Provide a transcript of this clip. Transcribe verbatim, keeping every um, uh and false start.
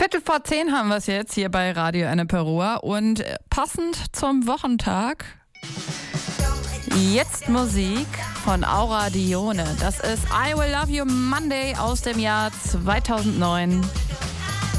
Viertel vor zehn haben wir es jetzt hier bei Radio Enneperoa und passend zum Wochentag jetzt Musik von Aura Dione. Das ist I Will Love You Monday aus dem Jahr zweitausendneun.